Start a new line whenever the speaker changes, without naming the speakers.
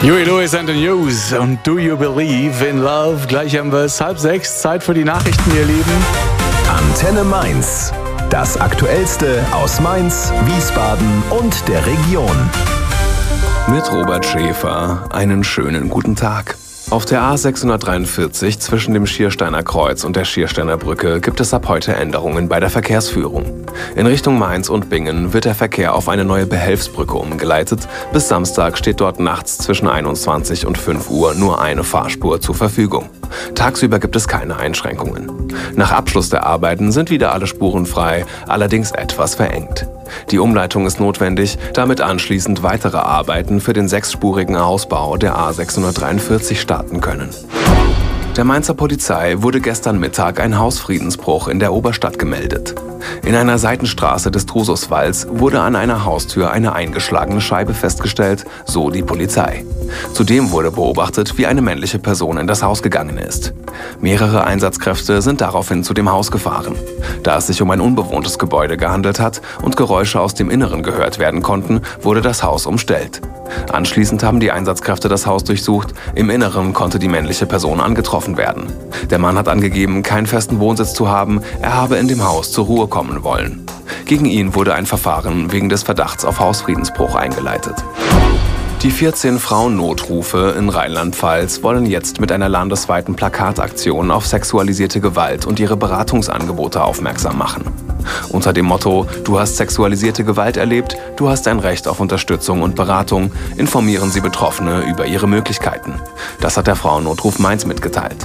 Huey Lewis and the News und Do You Believe in Love? Gleich haben wir es 5:30, Zeit für die Nachrichten, ihr Lieben.
Antenne Mainz. Das Aktuellste aus Mainz, Wiesbaden und der Region.
Mit Robert Schäfer. Einen schönen guten Tag. Auf der A643 zwischen dem Schiersteiner Kreuz und der Schiersteiner Brücke gibt es ab heute Änderungen bei der Verkehrsführung. In Richtung Mainz und Bingen wird der Verkehr auf eine neue Behelfsbrücke umgeleitet. Bis Samstag steht dort nachts zwischen 21 und 5 Uhr nur eine Fahrspur zur Verfügung. Tagsüber gibt es keine Einschränkungen. Nach Abschluss der Arbeiten sind wieder alle Spuren frei, allerdings etwas verengt. Die Umleitung ist notwendig, damit anschließend weitere Arbeiten für den 6-spurigen Ausbau der A643 starten können. Der Mainzer Polizei wurde gestern Mittag ein Hausfriedensbruch in der Oberstadt gemeldet. In einer Seitenstraße des Drususwalds wurde an einer Haustür eine eingeschlagene Scheibe festgestellt, so die Polizei. Zudem wurde beobachtet, wie eine männliche Person in das Haus gegangen ist. Mehrere Einsatzkräfte sind daraufhin zu dem Haus gefahren. Da es sich um ein unbewohntes Gebäude gehandelt hat und Geräusche aus dem Inneren gehört werden konnten, wurde das Haus umstellt. Anschließend haben die Einsatzkräfte das Haus durchsucht. Im Inneren konnte die männliche Person angetroffen werden. Der Mann hat angegeben, keinen festen Wohnsitz zu haben, er habe in dem Haus zur Ruhe kommen wollen. Gegen ihn wurde ein Verfahren wegen des Verdachts auf Hausfriedensbruch eingeleitet. Die 14 Frauennotrufe in Rheinland-Pfalz wollen jetzt mit einer landesweiten Plakataktion auf sexualisierte Gewalt und ihre Beratungsangebote aufmerksam machen. Unter dem Motto „Du hast sexualisierte Gewalt erlebt, du hast ein Recht auf Unterstützung und Beratung“ informieren sie Betroffene über ihre Möglichkeiten. Das hat der Frauennotruf Mainz mitgeteilt.